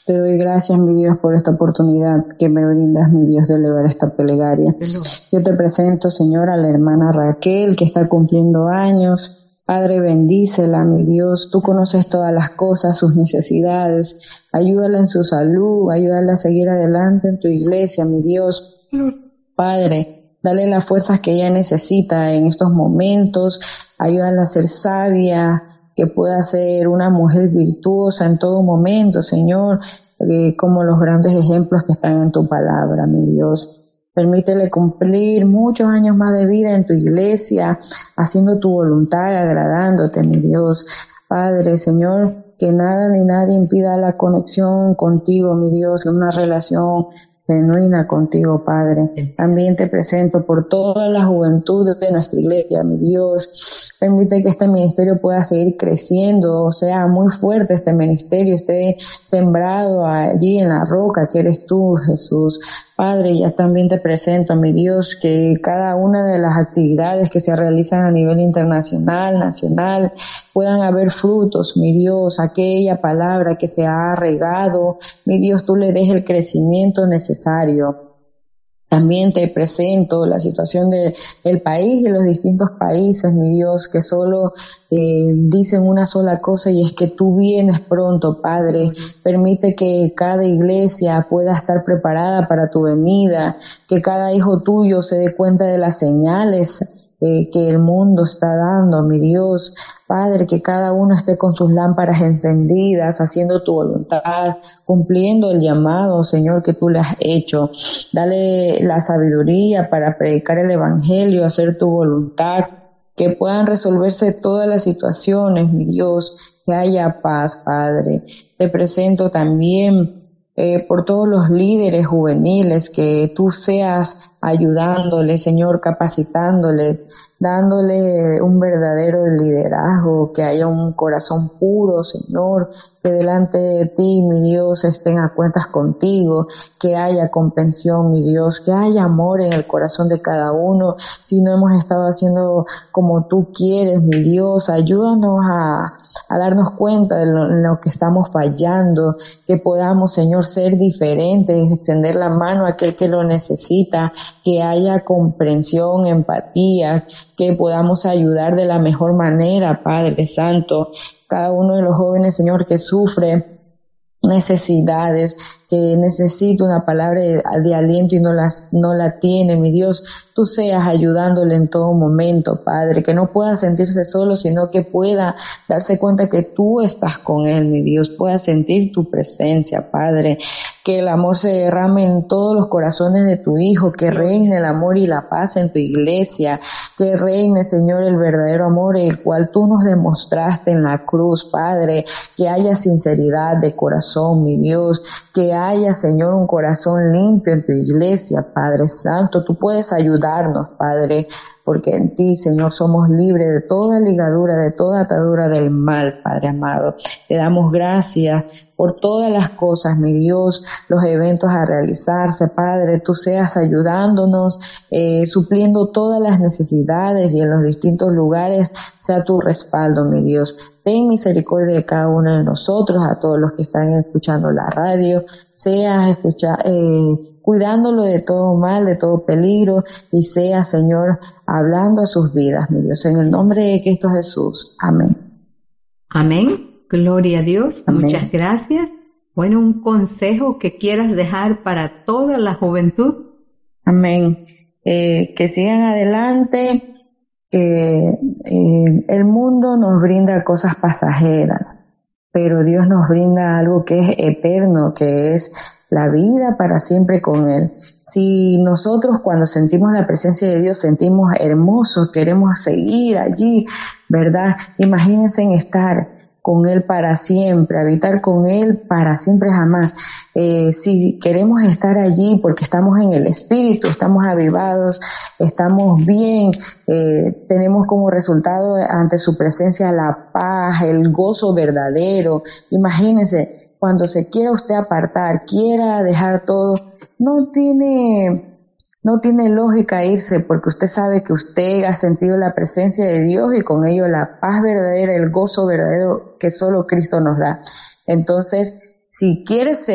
Te doy gracias, mi Dios, por esta oportunidad que me brindas, mi Dios, de elevar esta plegaria. Yo te presento, Señor, a la hermana Raquel, que está cumpliendo años. Padre, bendícela, mi Dios. Tú conoces todas las cosas, sus necesidades. Ayúdala en su salud, ayúdala a seguir adelante en tu iglesia, mi Dios. Padre, dale las fuerzas que ella necesita en estos momentos. Ayúdala a ser sabia, que pueda ser una mujer virtuosa en todo momento, Señor, como los grandes ejemplos que están en tu palabra, mi Dios. Permítele cumplir muchos años más de vida en tu iglesia, haciendo tu voluntad, agradándote, mi Dios. Padre, Señor, que nada ni nadie impida la conexión contigo, mi Dios, una relación genuina contigo, Padre. También te presento por toda la juventud de nuestra iglesia, mi Dios. Permite que este ministerio pueda seguir creciendo, sea muy fuerte este ministerio, esté sembrado allí en la roca que eres tú, Jesús. Padre, ya también te presento, mi Dios, que cada una de las actividades que se realizan a nivel internacional, nacional, puedan haber frutos, mi Dios, aquella palabra que se ha regado, mi Dios, tú le des el crecimiento necesario. También te presento la situación del país y los distintos países, mi Dios, que solo dicen una sola cosa y es que tú vienes pronto, Padre. Permite que cada iglesia pueda estar preparada para tu venida, que cada hijo tuyo se dé cuenta de las señales que el mundo está dando, mi Dios. Padre, que cada uno esté con sus lámparas encendidas, haciendo tu voluntad, cumpliendo el llamado, Señor, que tú le has hecho. Dale la sabiduría para predicar el evangelio, hacer tu voluntad, que puedan resolverse todas las situaciones, mi Dios, que haya paz, Padre. Te presento también por todos los líderes juveniles, que tú seas ayudándoles, Señor, capacitándoles, dándole un verdadero liderazgo, que haya un corazón puro, Señor, que delante de ti, mi Dios, estén a cuentas contigo, que haya comprensión, mi Dios, que haya amor en el corazón de cada uno. Si no hemos estado haciendo como tú quieres, mi Dios, ayúdanos a darnos cuenta de lo que estamos fallando, que podamos, Señor, ser diferentes, extender la mano a aquel que lo necesita, que haya comprensión, empatía, que podamos ayudar de la mejor manera, Padre Santo. Cada uno de los jóvenes, Señor, que sufre necesidades, que necesita una palabra de aliento y no la tiene, mi Dios, tú seas ayudándole en todo momento, Padre, que no pueda sentirse solo, sino que pueda darse cuenta que tú estás con él, mi Dios, pueda sentir tu presencia, Padre, que el amor se derrame en todos los corazones de tu Hijo, que reine el amor y la paz en tu iglesia, que reine, Señor, el verdadero amor, el cual tú nos demostraste en la cruz, Padre, que haya sinceridad de corazón, mi Dios, que haya, Señor, un corazón limpio en tu iglesia, Padre Santo. Tú puedes ayudarnos, Padre, porque en ti, Señor, somos libres de toda ligadura, de toda atadura del mal, Padre amado. Te damos gracias por todas las cosas, mi Dios, los eventos a realizarse, Padre, tú seas ayudándonos, supliendo todas las necesidades y en los distintos lugares sea tu respaldo, mi Dios. Ten misericordia de cada uno de nosotros, a todos los que están escuchando la radio, seas cuidándolo de todo mal, de todo peligro, y sea, Señor, hablando a sus vidas, mi Dios, en el nombre de Cristo Jesús. Amén. Amén. Gloria a Dios. Amén. Muchas gracias. Bueno, un consejo que quieras dejar para toda la juventud. Amén. Que sigan adelante, que el mundo nos brinda cosas pasajeras, pero Dios nos brinda algo que es eterno, que es la vida para siempre con Él. Si nosotros cuando sentimos la presencia de Dios sentimos hermosos, queremos seguir allí, ¿verdad? Imagínense en estar con Él para siempre, habitar con Él para siempre jamás. Si queremos estar allí porque estamos en el Espíritu, estamos avivados, estamos bien, tenemos como resultado ante su presencia la paz, el gozo verdadero. Imagínense, cuando se quiera usted apartar, quiera dejar todo, no tiene lógica irse, porque usted sabe que usted ha sentido la presencia de Dios y con ello la paz verdadera, el gozo verdadero que solo Cristo nos da. Entonces, si quieres